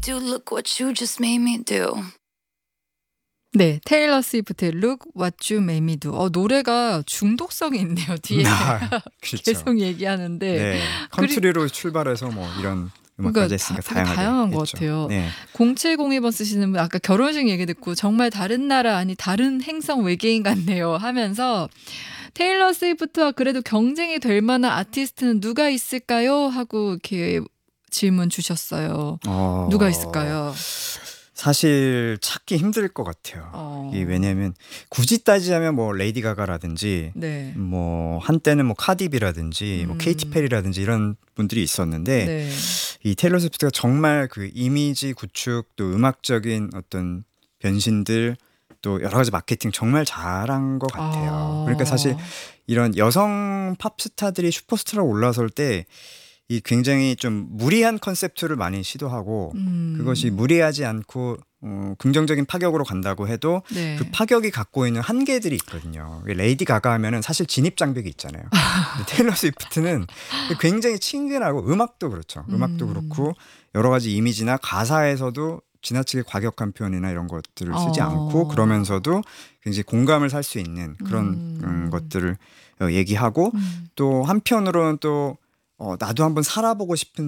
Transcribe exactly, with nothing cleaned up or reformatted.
do. Look what you just made me do. 네, 테일러 스위프트의 Look What You Made Me Do. 어, 노래가 중독성이 있네요. 뒤에 아, 그렇죠. 계속 얘기하는데. 네, 컨트리로 출발해서 뭐 이런 음악까지 그러니까 했으니까 다, 다양하게 다양한 것 했죠. 같아요. 네. 공칠공이 번 쓰시는 분 아까 결혼식 얘기 듣고 정말 다른 나라 아니 다른 행성 외계인 같네요 하면서 테일러 스위프트와 그래도 경쟁이 될 만한 아티스트는 누가 있을까요? 하고 이렇게 질문 주셨어요. 어, 누가 있을까요? 사실 찾기 힘들 것 같아요. 어. 이게 왜냐하면 굳이 따지자면 뭐 레이디 가가라든지 네. 뭐 한때는 뭐 카디비라든지 음. 뭐 케이티 페리라든지 이런 분들이 있었는데 네. 이 테일러 스위프트가 정말 그 이미지 구축 또 음악적인 어떤 변신들 또 여러 가지 마케팅 정말 잘한 것 같아요. 아. 그러니까 사실 이런 여성 팝스타들이 슈퍼스타로 올라설 때 이 굉장히 좀 무리한 컨셉트를 많이 시도하고 음. 그것이 무리하지 않고 어, 긍정적인 파격으로 간다고 해도 네. 그 파격이 갖고 있는 한계들이 있거든요. 레이디 가가 하면은 사실 진입 장벽이 있잖아요. 근데 테일러 스위프트는 굉장히 친근하고 음악도 그렇죠. 음악도 음. 그렇고 여러 가지 이미지나 가사에서도 지나치게 과격한 표현이나 이런 것들을 쓰지 어. 않고 그러면서도 굉장히 공감을 살 수 있는 그런 음. 음, 것들을 어, 얘기하고 음. 또 한편으로는 또 어, 나도 한번 살아보고 싶은